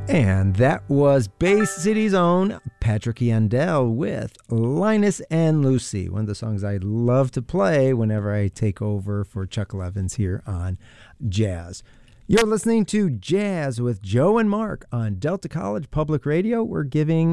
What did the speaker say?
And that was Bay City's own Patrick Yandel with Linus and Lucy, one of the songs I love to play whenever I take over for Chuck Levins here on Jazz. You're listening to Jazz with Joe and Mark on Delta College Public Radio. We're giving